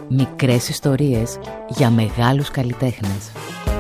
Μικρές ιστορίες για μεγάλους καλλιτέχνες.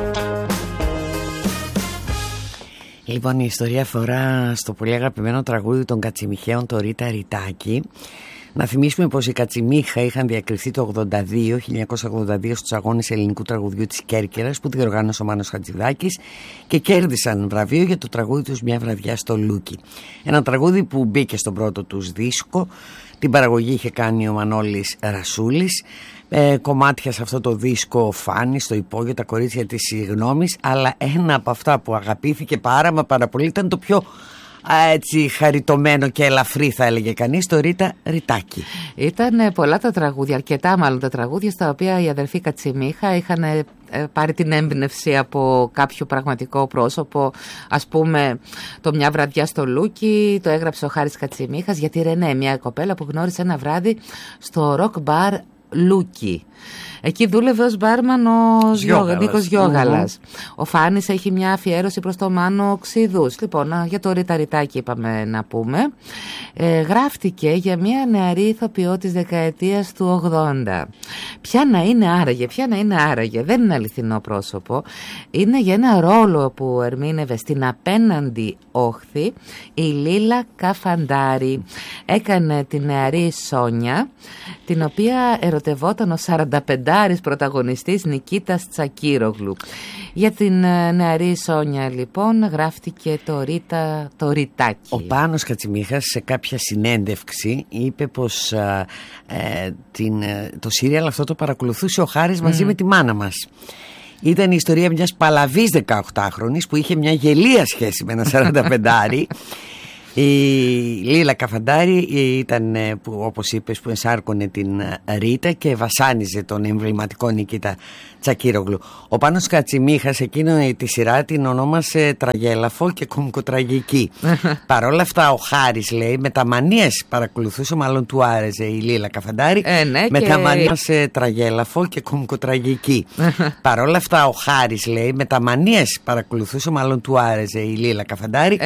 Λοιπόν, η ιστορία αφορά στο πολύ αγαπημένο τραγούδι των Κατσιμιχαίων, το Ρίτα Ριτάκι. Να θυμίσουμε πως οι Κατσιμίχα είχαν διακριθεί το 1982 στους αγώνες ελληνικού τραγουδιού της Κέρκυρας που διοργάνωσε ο Μάνος Χατζηδάκης και κέρδισαν βραβείο για το τραγούδι τους «Μια βραδιά στο Λούκι». Ένα τραγούδι που μπήκε στον πρώτο τους δίσκο. Την παραγωγή είχε κάνει ο Μανώλης Ρασούλης. Κομμάτια σε αυτό το δίσκο ο Φάνης, το Υπόγειο, τα κορίτσια της Συγγνώμης, αλλά ένα από αυτά που αγαπήθηκε πάρα πολύ ήταν το πιο έτσι χαριτωμένο και ελαφρύ, θα έλεγε κανείς, το Ρίτα Ριτάκι. Ήταν πολλά τα τραγούδια, αρκετά μάλλον τα τραγούδια, στα οποία οι αδερφοί Κατσιμίχα είχαν πάρει την έμπνευση από κάποιο πραγματικό πρόσωπο. Ας πούμε, το «Μια βραδιά στο Λούκι» το έγραψε ο Χάρης Κατσιμίχας για τη Ρενέ, μια κοπέλα που γνώρισε ένα βράδυ στο ροκ μπαρ Λούκι. Εκεί δούλευε ως μπάρμαν ο Νίκος Γιώγαλας. Ο Φάνης έχει μια αφιέρωση προς το Μάνο Ξηδούς. Λοιπόν, για το Ρίτα Ριτάκι είπαμε να πούμε. Γράφτηκε για μια νεαρή ηθοποιό της δεκαετίας του 80. Ποια να είναι άραγε, δεν είναι αληθινό πρόσωπο. Είναι για ένα ρόλο που ερμήνευε στην απέναντι όχθη η Λίλα Καφαντάρη. Έκανε τη νεαρή Σόνια, την οποία ερωτευόταν ο 45άρης πρωταγωνιστής Νικήτας Τσακίρογλου. Για την νεαρή Σόνια λοιπόν γράφτηκε το Ριτάκι. Ο Πάνος Κατσιμίχας σε κάποια συνέντευξη είπε πως το σύριαλ αυτό το παρακολουθούσε ο Χάρης μαζί με τη μάνα μας. Ήταν η ιστορία μιας παλαβής 18χρονης που είχε μια γελία σχέση με ένα 45άρη. Η Λίλα Καφαντάρη ήταν, που, όπως είπες, που ενσάρκωνε την Ρίτα και βασάνιζε τον εμβληματικό Νικήτα Τσακίρογλου. Ο Πάνος Κατσιμίχας εκείνο τη σειρά την ονόμασε τραγέλαφο και κομικοτραγική. Παρόλα αυτά ο Χάρης λέει με τα μανίες παρακολουθούσε, μάλλον του άρεσε η Λίλα Καφαντάρη, με τα μανίες τραγέλαφο και κομικοτραγική. Παρόλα αυτά ο Χάρης λέει με τα μανίες παρακολουθούσε, μάλλον του άρεσε η Λίλα Καφαντάρη,